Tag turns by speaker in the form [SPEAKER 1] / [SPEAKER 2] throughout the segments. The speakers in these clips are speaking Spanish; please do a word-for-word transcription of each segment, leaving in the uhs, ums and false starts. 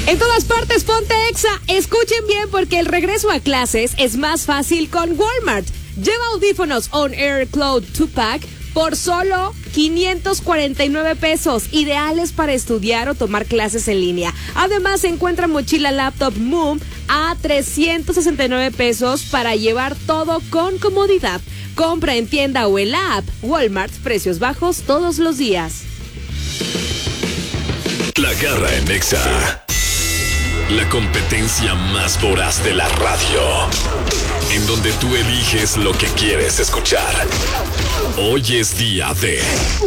[SPEAKER 1] En todas partes, ponte Exa. Escuchen bien porque el regreso a clases es más fácil con Walmart. Lleva audífonos On Air Cloud dos pack por solo quinientos cuarenta y nueve pesos, ideales para estudiar o tomar clases en línea. Además, se encuentra mochila laptop Moom a trescientos sesenta y nueve pesos para llevar todo con comodidad. Compra en tienda o en la app. Walmart, precios bajos todos los días.
[SPEAKER 2] La Garra en Exa. La competencia más voraz de la radio. En donde tú eliges lo que quieres escuchar. Hoy es día de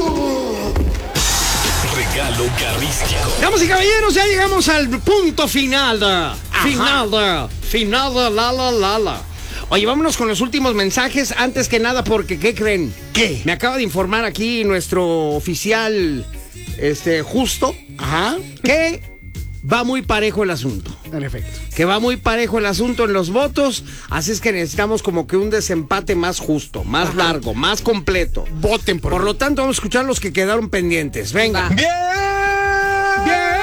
[SPEAKER 2] regalo garrístico.
[SPEAKER 3] Damas y caballeros, ya llegamos al punto final. De, final de, final de la la la la. Oye, vámonos con los últimos mensajes. Antes que nada, porque ¿qué creen?
[SPEAKER 4] ¿Qué?
[SPEAKER 3] Me acaba de informar aquí nuestro oficial, este, Justo.
[SPEAKER 4] Ajá.
[SPEAKER 3] Que va muy parejo el asunto.
[SPEAKER 4] En efecto.
[SPEAKER 3] Que va muy parejo el asunto en los votos. Así es que necesitamos como que un desempate más justo, más Ajá. largo, más completo.
[SPEAKER 4] Voten por
[SPEAKER 3] Por
[SPEAKER 4] mí.
[SPEAKER 3] lo tanto, vamos a escuchar los que quedaron pendientes. Venga.
[SPEAKER 1] Va.
[SPEAKER 4] ¡Bien!
[SPEAKER 3] ¡Bien!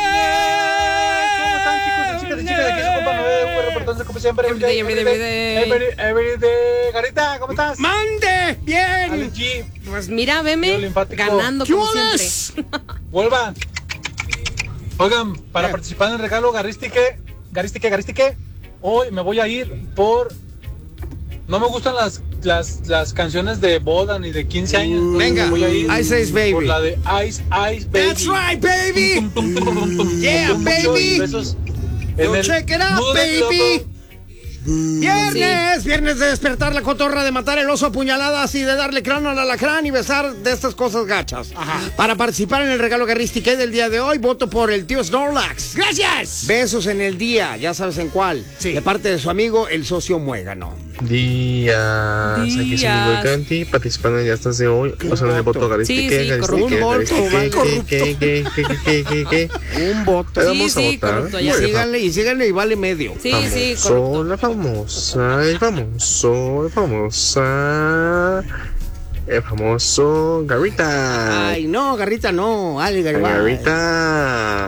[SPEAKER 5] ¿Cómo están, chicos y chicas y chicas? De aquí su compa Noé, reportándose como siempre.
[SPEAKER 1] Everyday, everyday, everyday.
[SPEAKER 5] Everyday. Garita, ¿cómo estás?
[SPEAKER 3] ¡Mande! ¡Bien!
[SPEAKER 5] Ale G.
[SPEAKER 1] Pues mira, veme
[SPEAKER 5] Yo linfático.
[SPEAKER 1] ganando como
[SPEAKER 3] ¡Yules!
[SPEAKER 1] siempre.
[SPEAKER 5] Vuelvan. Oigan, para
[SPEAKER 3] Eh.
[SPEAKER 5] participar en el regalo Garistique, Garistique, Garistique, hoy me voy a ir por... No me gustan las, las, las canciones de boda ni de quince años.
[SPEAKER 3] Mm, venga,
[SPEAKER 5] me voy a ir
[SPEAKER 3] Ice Ice Baby.
[SPEAKER 5] por la de Ice Ice Baby.
[SPEAKER 3] That's right, baby.
[SPEAKER 5] Tum, tum, tum, tum, tum,
[SPEAKER 3] Yeah,
[SPEAKER 5] tum, tum, mucho
[SPEAKER 3] baby.
[SPEAKER 5] y besos en
[SPEAKER 3] Yo
[SPEAKER 5] el
[SPEAKER 3] check it out,
[SPEAKER 5] nudo del
[SPEAKER 3] baby.
[SPEAKER 5] loco.
[SPEAKER 3] Viernes, viernes de despertar la cotorra, de matar el oso a puñaladas y de darle cráneo al alacrán y besar de estas cosas gachas.
[SPEAKER 4] Ajá.
[SPEAKER 3] Para participar en el regalo garristique del día de hoy, voto por el tío Snorlax.
[SPEAKER 4] ¡Gracias!
[SPEAKER 3] Besos en el día, ya sabes en cuál.
[SPEAKER 4] Sí.
[SPEAKER 3] De parte de su amigo, el socio Muégano.
[SPEAKER 6] Días, aquí es
[SPEAKER 1] Días.
[SPEAKER 6] amigo de Canti, participando en ya estás de hoy,
[SPEAKER 3] Qué
[SPEAKER 6] o sea, en el
[SPEAKER 3] voto.
[SPEAKER 6] voto garistique,
[SPEAKER 1] Sí, sí, corrupto.
[SPEAKER 3] Un voto, va, corrupto.
[SPEAKER 6] que, que, que, que, que, que,
[SPEAKER 3] Un voto.
[SPEAKER 6] Pero
[SPEAKER 1] Sí,
[SPEAKER 6] vamos a
[SPEAKER 1] sí,
[SPEAKER 6] votar.
[SPEAKER 1] corrupto,
[SPEAKER 3] Y
[SPEAKER 1] ya.
[SPEAKER 6] Muy
[SPEAKER 3] síganle, y síganle y vale medio.
[SPEAKER 1] Sí, sí,
[SPEAKER 6] famoso,
[SPEAKER 1] correcto.
[SPEAKER 6] la famosa, el famoso, el famosa, el famoso Garrita.
[SPEAKER 3] Ay, no, Garrita no. Ale,
[SPEAKER 6] Ay,
[SPEAKER 3] Garrita.
[SPEAKER 6] Garrita,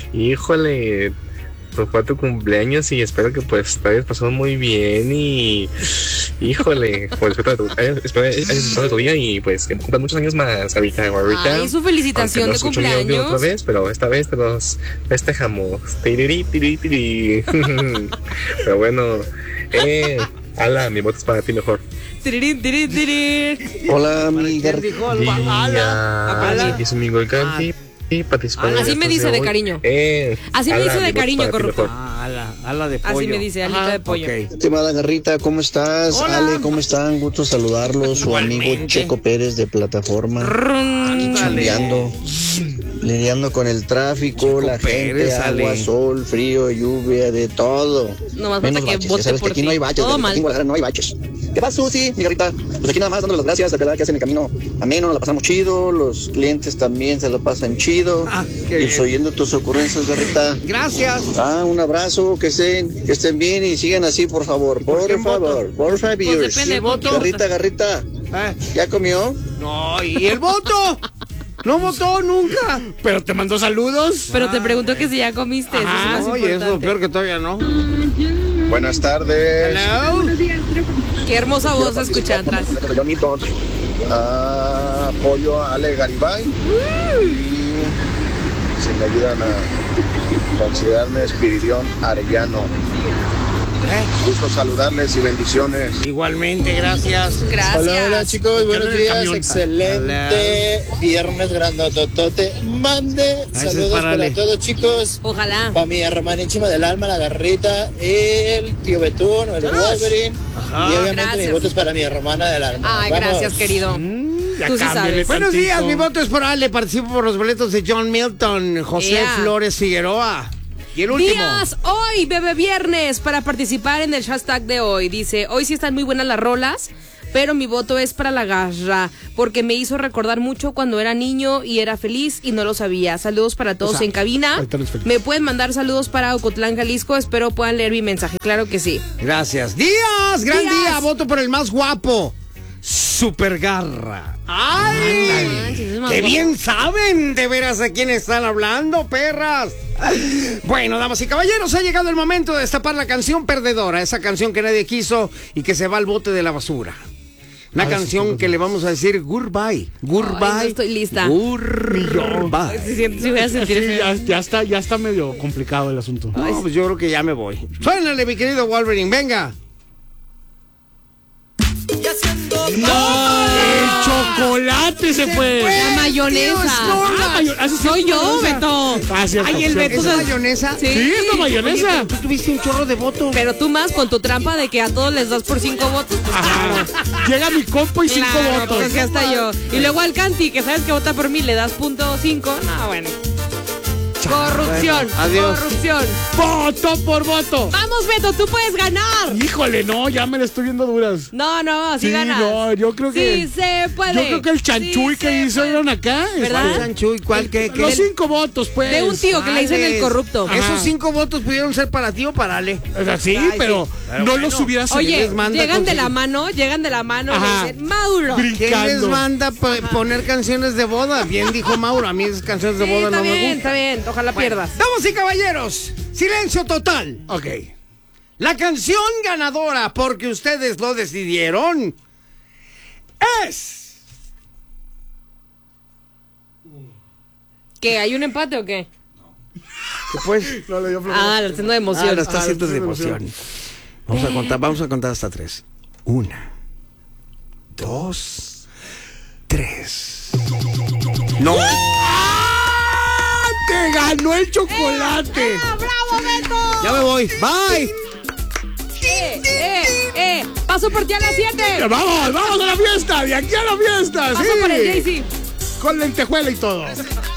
[SPEAKER 6] híjole, pues fue tu cumpleaños y espero que pues te hayas pasado muy bien y híjole, pues espero que hayas espero que hayas disfrutado tu día y pues que cumplan muchos años más, Garrita, Garrita.
[SPEAKER 1] Ay, su felicitación
[SPEAKER 6] Aunque no
[SPEAKER 1] de
[SPEAKER 6] escucho mi audio
[SPEAKER 1] cumpleaños.
[SPEAKER 6] otra vez, pero esta vez te los festejamos. Tirirí, tirirí, tirirí. Pero bueno, eh, ala, mi voto es para ti mejor.
[SPEAKER 1] Tirirín, tirirín, tirirín.
[SPEAKER 7] Hola, mi
[SPEAKER 3] ¿Quién dijo? Ala.
[SPEAKER 6] Días, aquí es amigo del Canti y participando.
[SPEAKER 1] Así
[SPEAKER 6] en
[SPEAKER 1] me
[SPEAKER 6] estos
[SPEAKER 1] dice de
[SPEAKER 6] hoy.
[SPEAKER 1] cariño.
[SPEAKER 6] Eh,
[SPEAKER 1] Así me
[SPEAKER 6] ala,
[SPEAKER 1] dice de
[SPEAKER 6] mi voto es
[SPEAKER 1] cariño,
[SPEAKER 6] para ti
[SPEAKER 1] corrupto.
[SPEAKER 6] mejor.
[SPEAKER 3] Ah, ala, ala de pollo.
[SPEAKER 1] Así me dice, alita de pollo.
[SPEAKER 3] Ok.
[SPEAKER 7] estimada Garrita, ¿cómo estás?
[SPEAKER 3] Hola.
[SPEAKER 7] Ale, ¿cómo están? Gusto saludarlos. Su amigo
[SPEAKER 3] Igualmente.
[SPEAKER 7] Checo Pérez de Plataforma.
[SPEAKER 1] Rrrn.
[SPEAKER 7] Lidiando, lidiando con el tráfico,
[SPEAKER 3] Checo
[SPEAKER 7] la
[SPEAKER 3] Pérez,
[SPEAKER 7] gente,
[SPEAKER 3] Ale.
[SPEAKER 7] agua, sol, frío, lluvia, de todo.
[SPEAKER 1] Nomás
[SPEAKER 7] Menos
[SPEAKER 1] falta que
[SPEAKER 7] baches,
[SPEAKER 1] vote
[SPEAKER 7] ya sabes
[SPEAKER 1] por
[SPEAKER 7] que aquí
[SPEAKER 1] ti.
[SPEAKER 7] no hay baches,
[SPEAKER 1] Todo
[SPEAKER 7] Garrita,
[SPEAKER 1] mal.
[SPEAKER 7] aquí en Guadalajara no hay baches. ¿Qué pasa, Susi, mi Garrita? Pues aquí nada más dándole las gracias, la verdad que hacen el camino ameno, nos la pasamos chido, los clientes también se lo pasan chido.
[SPEAKER 3] Ah, qué
[SPEAKER 7] y
[SPEAKER 3] bien.
[SPEAKER 7] oyendo tus ocurrencias, Garrita.
[SPEAKER 3] Gracias.
[SPEAKER 7] Ah, un abrazo, que estén, que estén bien y sigan así, por favor,
[SPEAKER 3] por
[SPEAKER 7] por,
[SPEAKER 3] quién
[SPEAKER 7] favor, por favor.
[SPEAKER 1] Pues depende de
[SPEAKER 3] voto.
[SPEAKER 1] voto.
[SPEAKER 7] Garrita, Garrita,
[SPEAKER 3] Eh,
[SPEAKER 7] ¿ya comió?
[SPEAKER 3] No, ¿y el voto? No votó nunca.
[SPEAKER 4] Pero te mandó saludos.
[SPEAKER 1] Pero te pregunto que si ya comiste. Eso
[SPEAKER 3] Ah,
[SPEAKER 1] es lo más
[SPEAKER 3] oye, eso es lo
[SPEAKER 1] importante.
[SPEAKER 3] peor que todavía no.
[SPEAKER 8] Buenas tardes.
[SPEAKER 3] Hello.
[SPEAKER 1] Qué hermosa voz se escucha atrás.
[SPEAKER 8] Johnito. Ah, apoyo a Ale Garibay. Y si me ayudan a considerarme Espiridión Arellano. Gusto saludarles y bendiciones.
[SPEAKER 3] Igualmente, gracias.
[SPEAKER 1] Gracias.
[SPEAKER 7] Hola, hola chicos, buenos
[SPEAKER 3] en el
[SPEAKER 7] días,
[SPEAKER 3] camión.
[SPEAKER 7] excelente viernes grandototote, mande,
[SPEAKER 3] Ese es
[SPEAKER 7] saludos
[SPEAKER 3] para
[SPEAKER 7] para
[SPEAKER 3] Ale.
[SPEAKER 7] todos chicos,
[SPEAKER 1] Ojalá.
[SPEAKER 7] para mi hermanísima del alma, la Garrita, el tío Betún, el Wolverine,
[SPEAKER 3] Ajá.
[SPEAKER 7] y obviamente
[SPEAKER 1] Gracias.
[SPEAKER 7] mi voto es para mi hermana del alma.
[SPEAKER 1] Ay,
[SPEAKER 7] Vamos.
[SPEAKER 1] gracias, querido.
[SPEAKER 4] Ya
[SPEAKER 1] Tú sí
[SPEAKER 4] cámbiale
[SPEAKER 1] sabes.
[SPEAKER 3] Buenos
[SPEAKER 4] tantito.
[SPEAKER 3] días, mi voto es por Ale. Participo por los boletos de John Milton, José
[SPEAKER 1] Yeah.
[SPEAKER 3] Flores Figueroa. Y el último.
[SPEAKER 1] Días hoy, bebé viernes, para participar en el hashtag de hoy. Dice, hoy sí están muy buenas las rolas, pero mi voto es para la garra, porque me hizo recordar mucho cuando era niño y era feliz y no lo sabía. Saludos para todos
[SPEAKER 4] O sea,
[SPEAKER 1] en cabina.
[SPEAKER 4] ahorita eres feliz.
[SPEAKER 1] Me pueden mandar saludos para Ocotlán, Jalisco. Espero puedan leer mi mensaje. Claro que sí.
[SPEAKER 3] Gracias. Díaz, gran
[SPEAKER 1] Díaz.
[SPEAKER 3] día. Voto por el más guapo. Supergarra. ¡Ay!
[SPEAKER 1] Ay,
[SPEAKER 3] ¡Qué bien saben de veras a quién están hablando, perras! Bueno, damas y caballeros, ha llegado el momento de destapar la canción perdedora, esa canción que nadie quiso y que se va al bote de la basura. Una
[SPEAKER 4] Ay,
[SPEAKER 3] canción
[SPEAKER 4] sí,
[SPEAKER 3] que le vamos a decir goodbye. Goodbye.
[SPEAKER 1] Ay, no estoy lista.
[SPEAKER 3] Goodbye.
[SPEAKER 1] Si, si, si voy a sentir
[SPEAKER 4] Sí,
[SPEAKER 1] feo.
[SPEAKER 4] ya, ya está, ya está medio complicado el asunto.
[SPEAKER 3] No, pues yo creo que ya me voy. Suénale, mi querido Wolverine, venga.
[SPEAKER 4] ¡No! ¡El chocolate se, fue!
[SPEAKER 1] La mayonesa.
[SPEAKER 4] Ah, mayo- ah, sí, sí,
[SPEAKER 1] Soy yo,
[SPEAKER 4] mayonesa.
[SPEAKER 1] Beto.
[SPEAKER 4] Ah, cierto,
[SPEAKER 1] Ay, el
[SPEAKER 4] cierto.
[SPEAKER 1] Beto.
[SPEAKER 3] ¿Es mayonesa?
[SPEAKER 1] Sí.
[SPEAKER 4] Sí, es la mayonesa.
[SPEAKER 3] Tú tuviste un chorro de votos.
[SPEAKER 1] Pero tú más con tu trampa de que a todos les das por cinco votos. Pues,
[SPEAKER 4] Ajá. Llega mi compa y cinco
[SPEAKER 1] claro,
[SPEAKER 4] votos.
[SPEAKER 1] pues así hasta yo. Y luego al Canti, que sabes que vota por mí, le das punto cinco. No, bueno. Corrupción.
[SPEAKER 3] Bueno, adiós.
[SPEAKER 1] Corrupción.
[SPEAKER 4] Voto por voto.
[SPEAKER 1] Vamos, Beto, tú puedes ganar.
[SPEAKER 4] Híjole, no, ya me la estoy viendo duras.
[SPEAKER 1] No, no, así
[SPEAKER 4] Sí,
[SPEAKER 1] ganas.
[SPEAKER 4] no, yo creo que-
[SPEAKER 1] Sí se puede.
[SPEAKER 4] Yo creo que el chanchuy
[SPEAKER 1] Sí
[SPEAKER 4] que
[SPEAKER 1] se
[SPEAKER 4] hicieron
[SPEAKER 1] puede.
[SPEAKER 4] acá.
[SPEAKER 1] ¿Verdad?
[SPEAKER 4] este,
[SPEAKER 3] Chanchuy, ¿cuál? ¿Qué? qué?
[SPEAKER 4] Los cinco votos, pues.
[SPEAKER 1] De un tío que le dicen el corrupto.
[SPEAKER 4] Ajá.
[SPEAKER 3] Esos cinco votos pudieron ser para ti o para Ale.
[SPEAKER 4] O sea, sí,
[SPEAKER 3] Ay,
[SPEAKER 4] pero,
[SPEAKER 3] sí. Pero
[SPEAKER 4] no
[SPEAKER 3] bueno.
[SPEAKER 4] los hubieras
[SPEAKER 1] Oye,
[SPEAKER 3] les manda
[SPEAKER 1] llegan de
[SPEAKER 3] conseguir?
[SPEAKER 1] la mano, llegan de la mano y
[SPEAKER 4] Ajá.
[SPEAKER 1] le dicen, Mauro.
[SPEAKER 4] Brin-
[SPEAKER 3] ¿Quién les
[SPEAKER 4] Brincando.
[SPEAKER 3] manda po- poner canciones de boda? Bien dijo Mauro, a mí esas canciones de
[SPEAKER 1] Sí,
[SPEAKER 3] boda
[SPEAKER 1] está
[SPEAKER 3] no me
[SPEAKER 1] bien,
[SPEAKER 3] gustan.
[SPEAKER 1] está bien. Ojalá pierdas.
[SPEAKER 3] Damas y caballeros, silencio total.
[SPEAKER 4] Ok.
[SPEAKER 3] La canción ganadora, porque ustedes lo decidieron, es...
[SPEAKER 1] ¿Qué? ¿Hay un empate o qué?
[SPEAKER 3] ¿Qué pues?
[SPEAKER 4] No le dio
[SPEAKER 1] Ah, la haciendo de emoción.
[SPEAKER 3] Ah, las
[SPEAKER 4] Ah,
[SPEAKER 3] tacitas
[SPEAKER 4] sí,
[SPEAKER 3] de
[SPEAKER 4] de emoción.
[SPEAKER 3] emoción. Vamos a contar, vamos a contar hasta tres. Una, dos, tres. No.
[SPEAKER 4] ¡Ah! ¡Te ganó el chocolate!
[SPEAKER 1] ¡Ah, bravo, Beto!
[SPEAKER 3] Ya me voy. Bye.
[SPEAKER 1] ¡Eh, eh, eh! ¡Paso por ti a las siete!
[SPEAKER 4] ¡Vamos, vamos a la fiesta! ¡De aquí a la fiesta!
[SPEAKER 1] ¡Paso
[SPEAKER 4] sí.
[SPEAKER 1] por el Jay-Z!
[SPEAKER 4] Con lentejuela y todo.